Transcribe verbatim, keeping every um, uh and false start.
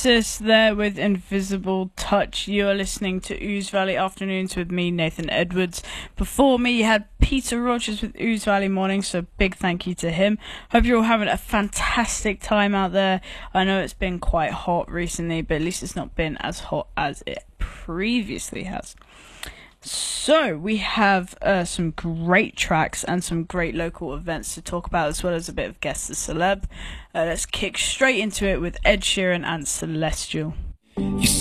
Oasis there with Invisible Touch. You are listening to Ooze Valley Afternoons with me, Nathan Edwards. Before me, you had Peter Rogers with Ooze Valley Morning, so big thank you to him. Hope you're all having a fantastic time out there. I know it's been quite hot recently, but at least it's not been as hot as it previously has. So, we have uh, some great tracks and some great local events to talk about, as well as a bit of Guess the Celeb. Uh, let's kick straight into it with Ed Sheeran and Celestial. You